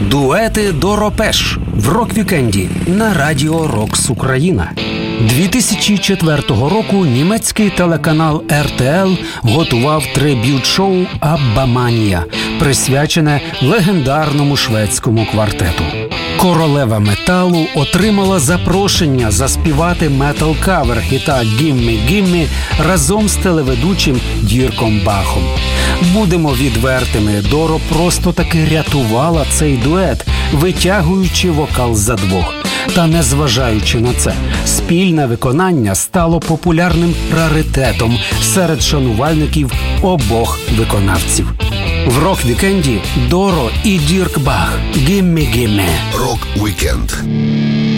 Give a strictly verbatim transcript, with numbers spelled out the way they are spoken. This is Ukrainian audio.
Дуети Доро Пеш в рок-вікенді на Радіо Рокс Україна. дві тисячі четвертого року німецький телеканал ер те ел готував триб'ют-шоу «Абба-манія», присвячене легендарному шведському квартету. Королева металу отримала запрошення заспівати метал-кавер хіта «Гіммі, Гіммі» разом з телеведучим Дірком Бахом. Будемо відвертими, Доро просто таки рятувала цей дует, витягуючи вокал за двох. Та незважаючи на це, спільне виконання стало популярним раритетом серед шанувальників обох виконавців. В рок-вікенді Доро і Дірк Бах. «Гіммі, Гіммі». Рок-вікенд.